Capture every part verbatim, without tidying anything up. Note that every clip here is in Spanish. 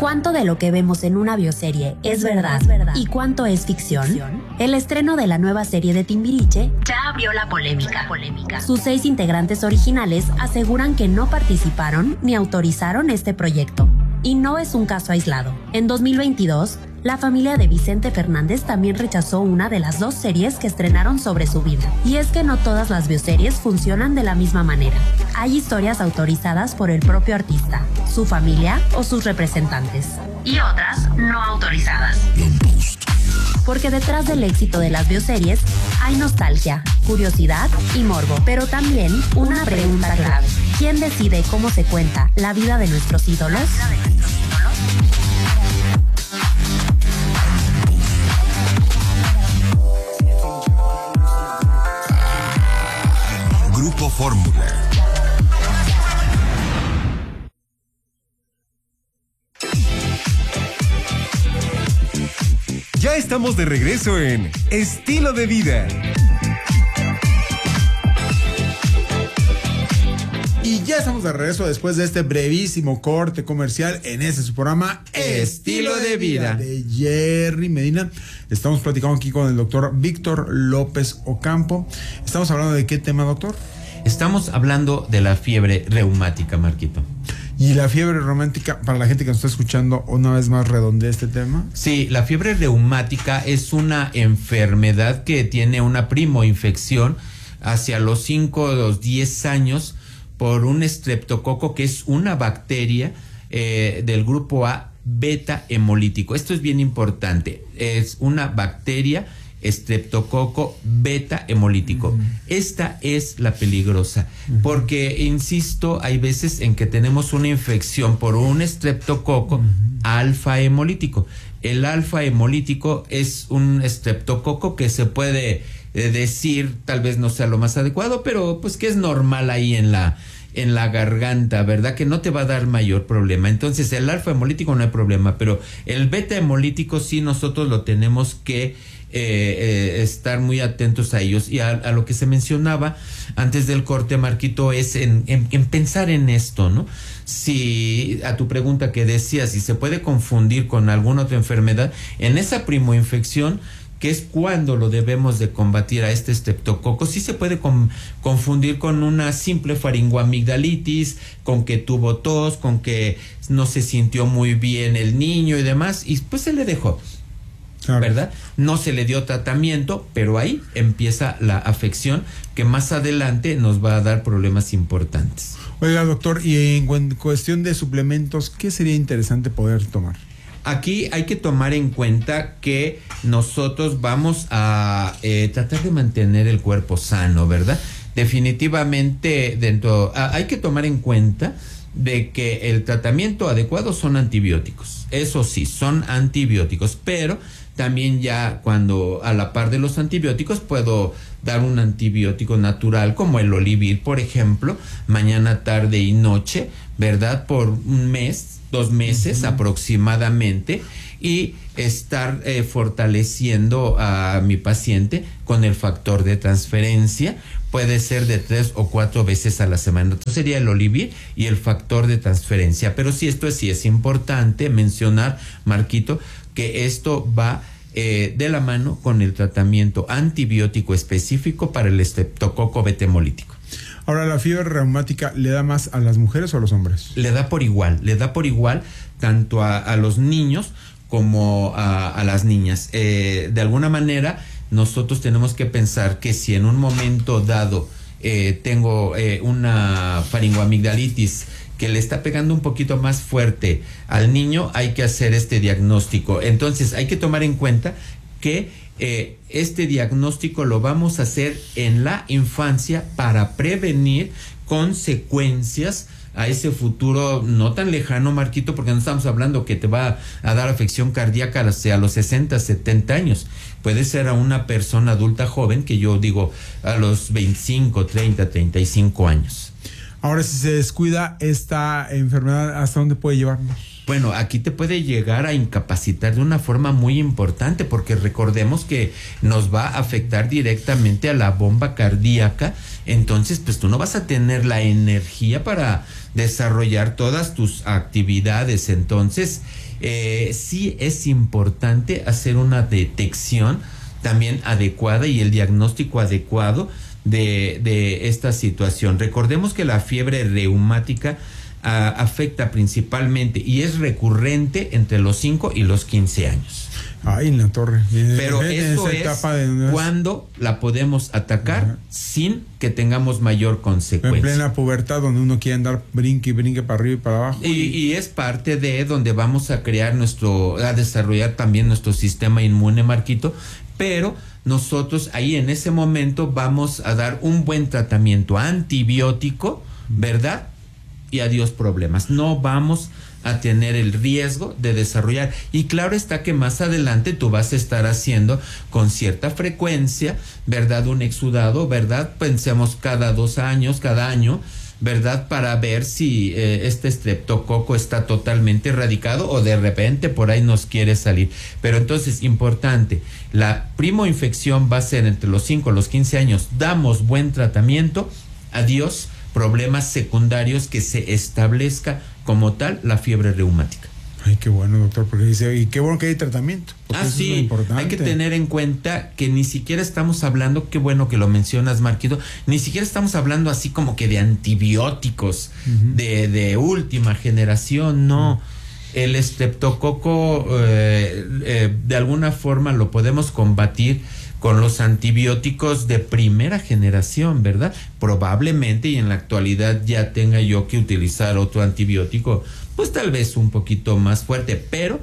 ¿Cuánto de lo que vemos en una bioserie es verdad, es verdad y cuánto es ficción? ¿Ficción? El estreno de la nueva serie de Timbiriche ya abrió la polémica. polémica. Sus seis integrantes originales aseguran que no participaron ni autorizaron este proyecto. Y no es un caso aislado. En dos mil veintidós, la familia de Vicente Fernández también rechazó una de las dos series que estrenaron sobre su vida. Y es que no todas las bioseries funcionan de la misma manera. Hay historias autorizadas por el propio artista, su familia o sus representantes. Y otras no autorizadas. Porque detrás del éxito de las bioseries hay nostalgia, curiosidad y morbo. Pero también una pregunta clave. ¿Quién decide cómo se cuenta la vida de nuestros ídolos? Grupo Fórmula. Ya estamos de regreso en Estilo de Vida. Y ya estamos de regreso después de este brevísimo corte comercial en este su programa Estilo de Vida de Jerry Medina. Estamos platicando aquí con el doctor Víctor López Ocampo. Estamos hablando de qué tema, doctor. Estamos hablando de la fiebre reumática, Marquito. Y la fiebre reumática, para la gente que nos está escuchando, una vez más redondea este tema. Sí, la fiebre reumática es una enfermedad que tiene una primoinfección hacia los cinco o los diez años por un estreptococo, que es una bacteria eh, del grupo A beta hemolítico. Esto es bien importante. Es una bacteria estreptococo beta hemolítico. Uh-huh. Esta es la peligrosa, uh-huh. porque, insisto, hay veces en que tenemos una infección por un estreptococo uh-huh. alfa hemolítico. El alfa hemolítico es un estreptococo que se puede eh, decir, tal vez no sea lo más adecuado, pero pues que es normal ahí en la en la garganta, ¿verdad? Que no te va a dar mayor problema. Entonces, el alfa hemolítico no hay problema, pero el beta hemolítico sí nosotros lo tenemos que Eh, eh, estar muy atentos a ellos. Y a, a lo que se mencionaba antes del corte, Marquito, es en, en, en pensar en esto, ¿no? Si a tu pregunta que decías, si se puede confundir con alguna otra enfermedad, en esa primoinfección, que es cuando lo debemos de combatir a este estreptococo, sí se puede com- confundir con una simple faringoamigdalitis, con que tuvo tos, con que no se sintió muy bien el niño y demás, y pues se le dejó. Claro. ¿Verdad? No se le dio tratamiento, pero ahí empieza la afección que más adelante nos va a dar problemas importantes. Oiga, doctor, y en cuestión de suplementos, ¿qué sería interesante poder tomar? Aquí hay que tomar en cuenta que nosotros vamos a eh, tratar de mantener el cuerpo sano, ¿verdad? Definitivamente dentro, ah, hay que tomar en cuenta de que el tratamiento adecuado son antibióticos. Eso sí, son antibióticos, pero también ya cuando a la par de los antibióticos puedo dar un antibiótico natural como el Olivir, por ejemplo, mañana, tarde y noche, ¿verdad? Por un mes, dos meses uh-huh. aproximadamente, y estar eh, fortaleciendo a mi paciente con el factor de transferencia. Puede ser de tres o cuatro veces a la semana. Entonces sería el Olivir y el factor de transferencia. Pero sí, esto es, sí es importante mencionar, Marquito, que esto va eh, de la mano con el tratamiento antibiótico específico para el estreptococo beta hemolítico. Ahora, ¿la fiebre reumática le da más a las mujeres o a los hombres? Le da por igual, le da por igual tanto a, a los niños como a, a las niñas. Eh, de alguna manera, nosotros tenemos que pensar que si en un momento dado eh, tengo eh, una faringoamigdalitis que le está pegando un poquito más fuerte al niño, hay que hacer este diagnóstico. Entonces hay que tomar en cuenta que eh, este diagnóstico lo vamos a hacer en la infancia para prevenir consecuencias a ese futuro no tan lejano, Marquito, porque no estamos hablando que te va a dar afección cardíaca a los sesenta, setenta años. Puede ser a una persona adulta joven, que yo digo a los veinticinco, treinta, treinta y cinco años. Ahora, si se descuida esta enfermedad, ¿hasta dónde puede llevarnos? Bueno, aquí te puede llegar a incapacitar de una forma muy importante, porque recordemos que nos va a afectar directamente a la bomba cardíaca. Entonces, pues tú no vas a tener la energía para desarrollar todas tus actividades. Entonces, eh, sí es importante hacer una detección también adecuada y el diagnóstico adecuado de, de esta situación. Recordemos que la fiebre reumática a, afecta principalmente y es recurrente entre los cinco y los quince años. Ay, en la torre. Pero eso es de... cuando la podemos atacar Ajá. sin que tengamos mayor consecuencia. En plena pubertad, donde uno quiere andar brinque y brinque para arriba y para abajo. Y, y es parte de donde vamos a crear nuestro, a desarrollar también nuestro sistema inmune, Marquito, pero nosotros ahí en ese momento vamos a dar un buen tratamiento antibiótico, ¿verdad? Y adiós problemas. No vamos a tener el riesgo de desarrollar. Y claro está que más adelante tú vas a estar haciendo con cierta frecuencia, ¿verdad? Un exudado, ¿verdad? Pensemos cada dos años, cada año, ¿verdad? Para ver si eh, este estreptococo está totalmente erradicado o de repente por ahí nos quiere salir. Pero entonces, importante, la primoinfección va a ser entre los cinco y los quince años. Damos buen tratamiento, adiós problemas secundarios, que se establezca como tal la fiebre reumática. Ay, qué bueno, doctor, porque dice, y qué bueno que hay tratamiento. Ah, sí, hay que tener en cuenta que ni siquiera estamos hablando, qué bueno que lo mencionas, Marquito, ni siquiera estamos hablando así como que de antibióticos uh-huh. de, de última generación, no. Uh-huh. El estreptococo eh, eh, de alguna forma lo podemos combatir con los antibióticos de primera generación, ¿verdad? Probablemente, y en la actualidad ya tenga yo que utilizar otro antibiótico, pues tal vez un poquito más fuerte, pero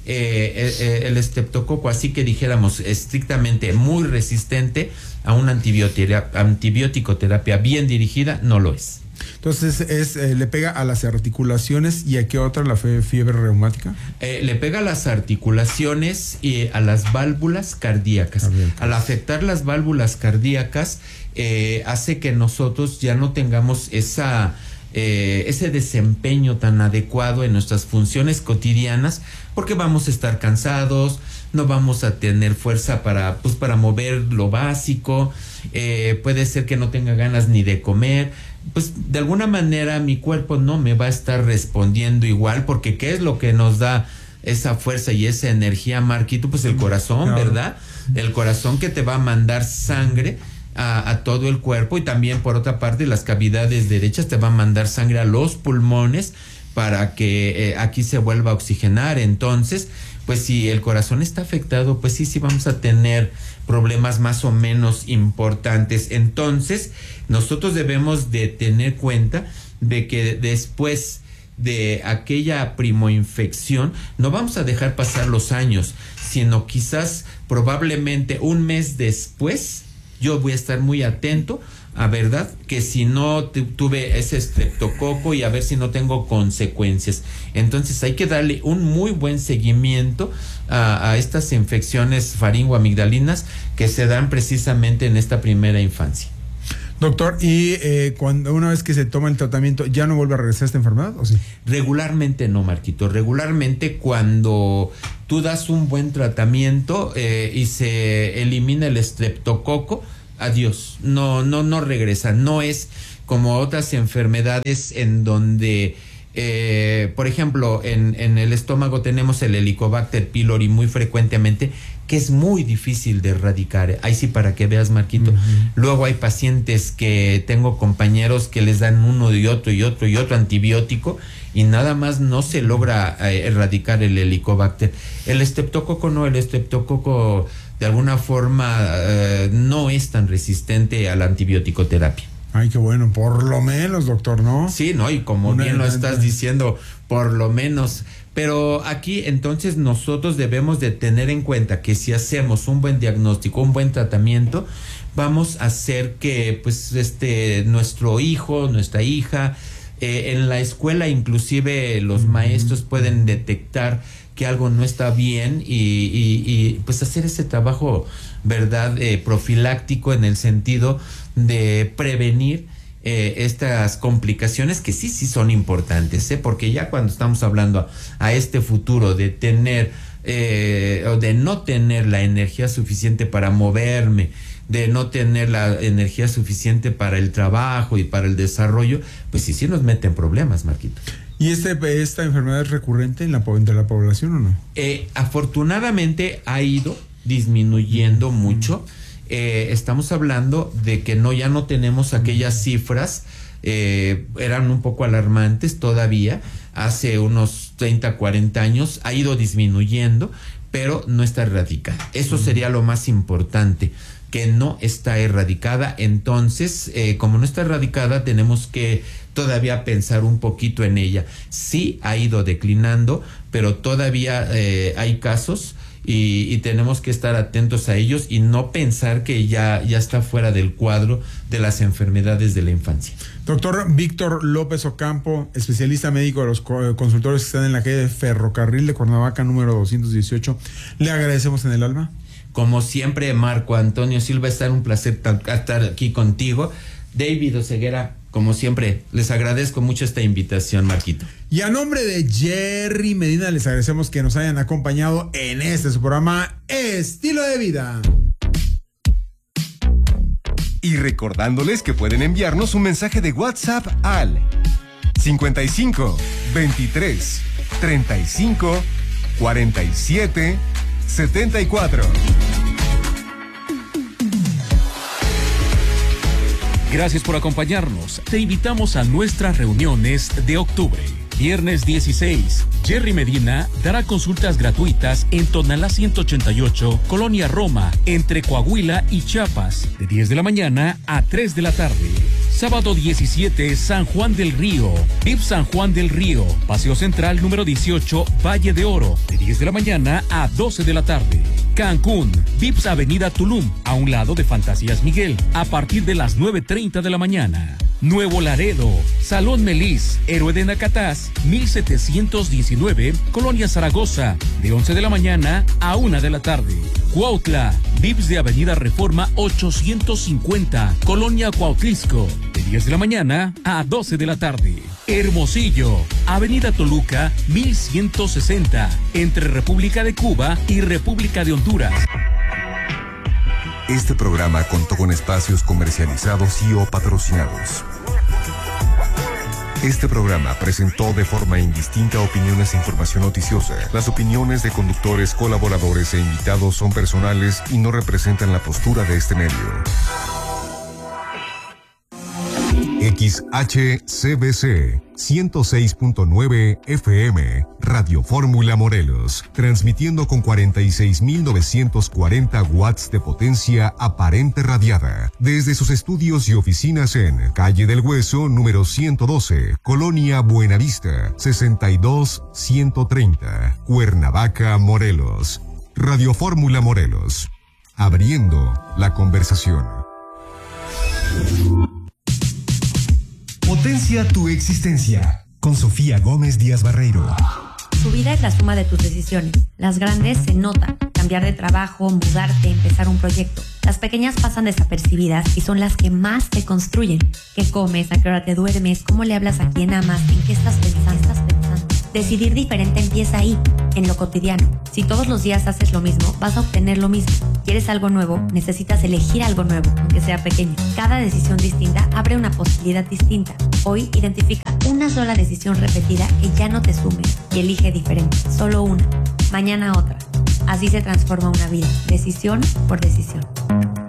eh, eh, el estreptococo, así que dijéramos estrictamente muy resistente a una antibiótico terapia bien dirigida, no lo es. Entonces, es eh, le pega a las articulaciones. ¿Y a qué otra la fiebre reumática? Eh, le pega a las articulaciones y a las válvulas cardíacas. Cardíacas. Al afectar las válvulas cardíacas, eh, hace que nosotros ya no tengamos esa... Eh, ese desempeño tan adecuado en nuestras funciones cotidianas, porque vamos a estar cansados, no vamos a tener fuerza para, pues, para mover lo básico, eh, puede ser que no tenga ganas ni de comer, pues de alguna manera mi cuerpo no me va a estar respondiendo igual, porque ¿qué es lo que nos da esa fuerza y esa energía, Marquito? Pues el corazón, claro. ¿verdad? El corazón que te va a mandar sangre A, a todo el cuerpo, y también por otra parte las cavidades derechas te van a mandar sangre a los pulmones para que eh, aquí se vuelva a oxigenar. Entonces, pues si el corazón está afectado, pues sí, sí vamos a tener problemas más o menos importantes. Entonces, nosotros debemos de tener cuenta de que después de aquella primoinfección no vamos a dejar pasar los años, sino quizás probablemente un mes después yo voy a estar muy atento a verdad que si no t- tuve ese estreptococo y a ver si no tengo consecuencias. Entonces hay que darle un muy buen seguimiento a, a estas infecciones faringoamigdalinas que se dan precisamente en esta primera infancia. Doctor, ¿y eh, cuando una vez que se toma el tratamiento ya no vuelve a regresar esta enfermedad o sí? Regularmente no, Marquito. Regularmente cuando tú das un buen tratamiento eh, y se elimina el estreptococo, adiós, no, no, no regresa. No es como otras enfermedades en donde, eh, por ejemplo, en, en el estómago tenemos el Helicobacter pylori muy frecuentemente, que es muy difícil de erradicar. Ahí sí, para que veas, Marquito. Uh-huh. Luego hay pacientes que tengo compañeros que les dan uno y otro y otro y otro antibiótico y nada más no se logra eh, erradicar el Helicobacter. El estreptococo no, el estreptococo de alguna forma eh, no es tan resistente a la antibiótico terapia. Ay, qué bueno, por lo menos, doctor, ¿no? Sí, ¿no? Y como Una bien lo estás diciendo, por lo menos. Pero aquí entonces nosotros debemos de tener en cuenta que si hacemos un buen diagnóstico, un buen tratamiento, vamos a hacer que pues este nuestro hijo, nuestra hija, eh, en la escuela inclusive los maestros pueden detectar que algo no está bien y, y, y pues hacer ese trabajo, ¿verdad? Eh, profiláctico en el sentido de prevenir eh, estas complicaciones que sí, sí son importantes, ¿eh? Porque ya cuando estamos hablando a, a este futuro de tener eh, o de no tener la energía suficiente para moverme, de no tener la energía suficiente para el trabajo y para el desarrollo, pues sí, sí nos meten problemas, Marquito. ¿Y este, esta enfermedad es recurrente en la, entre la población o no? Eh, afortunadamente ha ido disminuyendo mm. mucho. Eh, estamos hablando de que no ya no tenemos aquellas cifras, eh, eran un poco alarmantes todavía, hace unos treinta, cuarenta años, ha ido disminuyendo, pero no está erradicada. Eso sería lo más importante, que no está erradicada. Entonces, eh, como no está erradicada, tenemos que todavía pensar un poquito en ella. Sí ha ido declinando, pero todavía eh, hay casos y, y tenemos que estar atentos a ellos y no pensar que ya, ya está fuera del cuadro de las enfermedades de la infancia. Doctor Víctor López Ocampo, especialista médico de los consultores que están en la calle Ferrocarril de Cuernavaca, número doscientos dieciocho, le agradecemos en el alma. Como siempre, Marco Antonio Silva, está un placer estar aquí contigo. David Oseguera, como siempre, les agradezco mucho esta invitación, Marquito. Y a nombre de Jerry Medina, les agradecemos que nos hayan acompañado en este su programa Estilo de Vida. Y recordándoles que pueden enviarnos un mensaje de WhatsApp al cincuenta y cinco, veintitrés, treinta y cinco, cuarenta y siete, setenta y cuatro. Gracias por acompañarnos. Te invitamos a nuestras reuniones de octubre. Viernes dieciséis, Jerry Medina dará consultas gratuitas en Tonalá ciento ochenta y ocho, Colonia Roma, entre Coahuila y Chiapas, de diez de la mañana a tres de la tarde. Sábado diecisiete, San Juan del Río, V I P San Juan del Río, Paseo Central número dieciocho, Valle de Oro, de diez de la mañana a doce de la tarde. Cancún, V I P S Avenida Tulum, a un lado de Fantasías Miguel, a partir de las nueve treinta de la mañana. Nuevo Laredo, Salón Melis, Héroe de Nacatás, mil setecientos diecinueve, Colonia Zaragoza, de once de la mañana a una de la tarde. Cuautla, V I P S de Avenida Reforma ochocientos cincuenta, Colonia Cuautlisco, de diez de la mañana a doce de la tarde. Hermosillo, Avenida Toluca, mil ciento sesenta, entre República de Cuba y República de Honduras. Este programa contó con espacios comercializados y o patrocinados. Este programa presentó de forma indistinta opiniones e información noticiosa. Las opiniones de conductores, colaboradores e invitados son personales y no representan la postura de este medio. X H C B C ciento seis punto nueve F M, Radio Fórmula Morelos, transmitiendo con cuarenta y seis mil novecientos cuarenta watts de potencia aparente radiada, desde sus estudios y oficinas en Calle del Hueso, número ciento doce, Colonia Buenavista, sesenta y dos ciento treinta, Cuernavaca, Morelos. Radio Fórmula Morelos, abriendo la conversación. Potencia tu existencia, con Sofía Gómez Díaz Barreiro. Tu vida es la suma de tus decisiones. Las grandes se notan. Cambiar de trabajo, mudarte, empezar un proyecto. Las pequeñas pasan desapercibidas y son las que más te construyen. ¿Qué comes? ¿A qué hora te duermes? ¿Cómo le hablas a quien amas? ¿En qué estás pensando? ¿Estás pensando? Decidir diferente empieza ahí, en lo cotidiano. Si todos los días haces lo mismo, vas a obtener lo mismo. ¿Quieres algo nuevo? Necesitas elegir algo nuevo, aunque sea pequeño. Cada decisión distinta abre una posibilidad distinta. Hoy identifica una sola decisión repetida que ya no te sume y elige diferente. Solo una. Mañana otra. Así se transforma una vida. Decisión por decisión.